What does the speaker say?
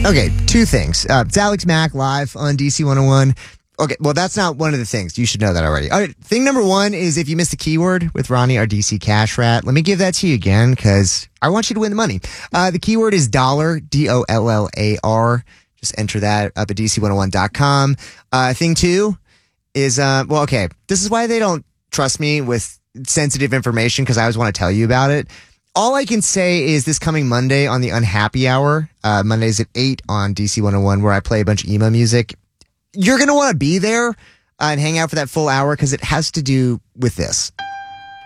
Okay, two things. It's Alex Mack live on DC 101. Okay, well, that's not one of the things. You should know that already. All right, thing number one is if you missed the keyword with Ronnie, our DC Cash Rat, let me give that to you again because I want you to win the money. The keyword is dollar, DOLLAR. Just enter that up at DC101.com. Thing two is, this is why they don't trust me with sensitive information because I always want to tell you about it. All I can say is this coming Monday on the Unhappy Hour, Mondays at 8 on DC 101, where I play a bunch of emo music. You're going to want to be there and hang out for that full hour because it has to do with this.